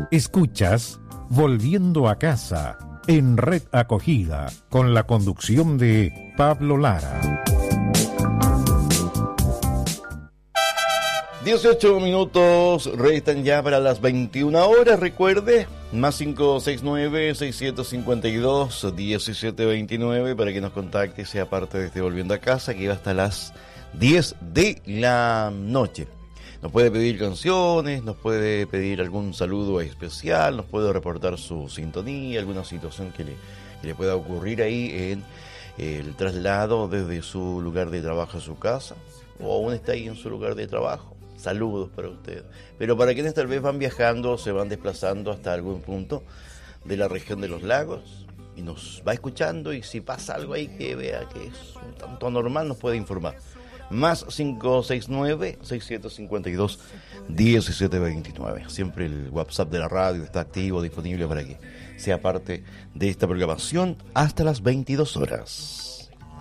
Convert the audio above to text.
Escuchas Volviendo a Casa en Red Acogida con la conducción de Pablo Lara. 18 minutos restan ya para las 21 horas. Recuerde, más 569-652-1729 para que nos contacte, sea parte de este Volviendo a Casa, que va hasta las 10 de la noche. Nos puede pedir canciones, nos puede pedir algún saludo especial, nos puede reportar su sintonía, alguna situación que le pueda ocurrir ahí en el traslado desde su lugar de trabajo a su casa, o aún está ahí en su lugar de trabajo. Saludos para usted. Pero para quienes tal vez van viajando, se van desplazando hasta algún punto de la región de los lagos y nos va escuchando, y si pasa algo ahí que vea que es un tanto anormal, nos puede informar. Más 569-652-1729. Siempre el WhatsApp de la radio está activo, disponible para que sea parte de esta programación hasta las 22 horas.